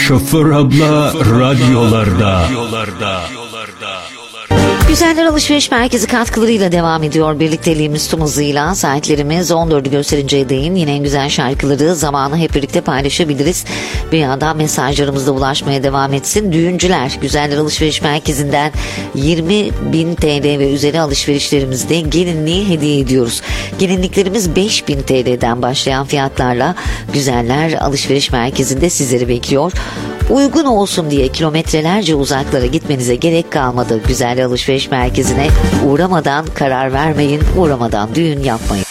Şoför abla radyolarda. Güzeller Alışveriş Merkezi katkılarıyla devam ediyor birlikteliğimiz tüm hızıyla. Saatlerimiz 14'ü gösterinceye değin yine en güzel şarkıları zamanı hep birlikte paylaşabiliriz. Bir yandan mesajlarımız da ulaşmaya devam etsin. Düğüncüler Güzeller Alışveriş Merkezi'nden 20.000 TL ve üzeri alışverişlerimizde gelinliği hediye ediyoruz. Gelinliklerimiz 5.000 TL'den başlayan fiyatlarla Güzeller Alışveriş Merkezi'nde sizleri bekliyor. Uygun olsun diye kilometrelerce uzaklara gitmenize gerek kalmadı. Güzeller Alışveriş Merkezi'ne uğramadan karar vermeyin, uğramadan düğün yapmayın.